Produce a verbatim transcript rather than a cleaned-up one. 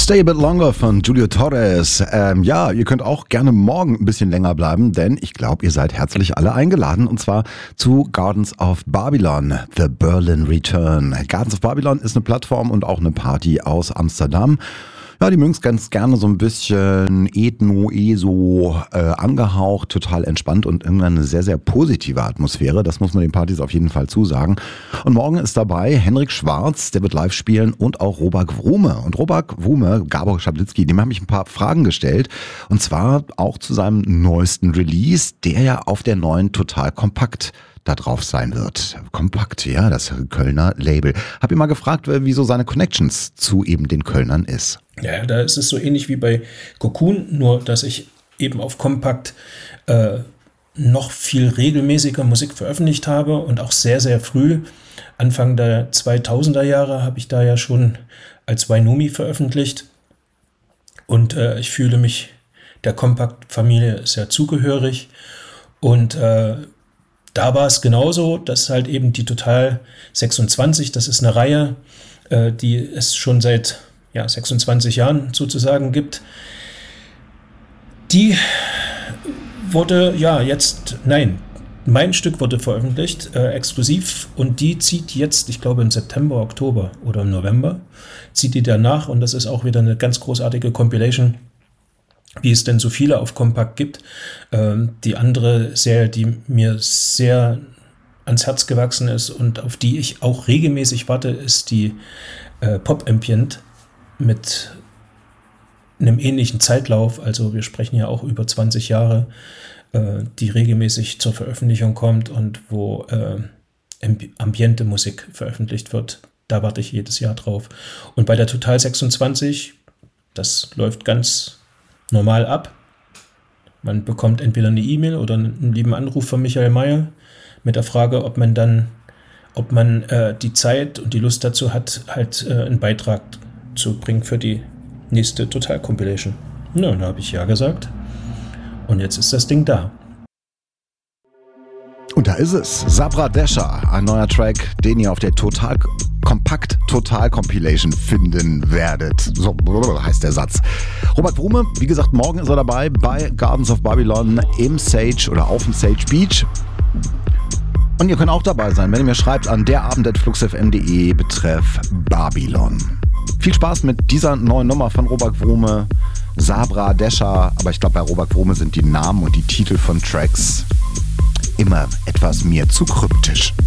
Stay a Bit Longer von Julio Torres. Ähm, ja, ihr könnt auch gerne morgen ein bisschen länger bleiben, denn ich glaube, ihr seid herzlich alle eingeladen und zwar zu Gardens of Babylon, The Berlin Return. Gardens of Babylon ist eine Plattform und auch eine Party aus Amsterdam. Ja, die mögen es ganz gerne so ein bisschen ethno, eso äh, angehaucht, total entspannt und irgendwann eine sehr, sehr positive Atmosphäre. Das muss man den Partys auf jeden Fall zusagen. Und morgen ist dabei Henrik Schwarz, der wird live spielen und auch Robak Wrume. Und Robak Wrume, Gabor Schablitzky, dem habe ich ein paar Fragen gestellt. Und zwar auch zu seinem neuesten Release, der ja auf der neuen Total Kompakt da drauf sein wird. Kompakt, ja, das Kölner Label. Hab ihn mal gefragt, wieso seine Connections zu eben den Kölnern ist. Ja, da ist es so ähnlich wie bei Cocoon, nur dass ich eben auf Kompakt äh, noch viel regelmäßiger Musik veröffentlicht habe und auch sehr, sehr früh. Anfang der zweitausender Jahre habe ich da ja schon als Wainomi veröffentlicht und äh, ich fühle mich der Kompakt-Familie sehr zugehörig und äh, da war es genauso, dass halt eben die Total sechsundzwanzig, das ist eine Reihe, äh, die es schon seit ja, sechsundzwanzig Jahren sozusagen gibt. Die wurde, ja, jetzt, nein, mein Stück wurde veröffentlicht, äh, exklusiv, und die zieht jetzt, ich glaube im September, Oktober oder im November, zieht die danach, und das ist auch wieder eine ganz großartige Compilation, wie es denn so viele auf Kompakt gibt. Ähm, die andere Serie, die mir sehr ans Herz gewachsen ist und auf die ich auch regelmäßig warte, ist die äh, Pop Ambient mit einem ähnlichen Zeitlauf. Also wir sprechen ja auch über zwanzig Jahre, äh, die regelmäßig zur Veröffentlichung kommt und wo äh, ambiente Musik veröffentlicht wird. Da warte ich jedes Jahr drauf. Und bei der Total sechsundzwanzig, das läuft ganz normal ab. Man bekommt entweder eine E-Mail oder einen lieben Anruf von Michael Mayer mit der Frage, ob man dann, ob man äh, die Zeit und die Lust dazu hat, halt äh, einen Beitrag zu bringen für die nächste Total Compilation. Na, da habe ich ja gesagt. Und jetzt ist das Ding da. Und da ist es. Sabra Desha, ein neuer Track, den ihr auf der Total Kompakt Total Compilation finden werdet. So heißt der Satz. Robak Wrume, wie gesagt, morgen ist er dabei bei Gardens of Babylon im Sage oder auf dem Sage Beach. Und ihr könnt auch dabei sein, wenn ihr mir schreibt an derabend at fluxfm punkt de betreff Babylon. Viel Spaß mit dieser neuen Nummer von Robak Wrume, Sabra Desha. Aber ich glaube, bei Robak Wrume sind die Namen und die Titel von Tracks immer etwas mir zu kryptisch.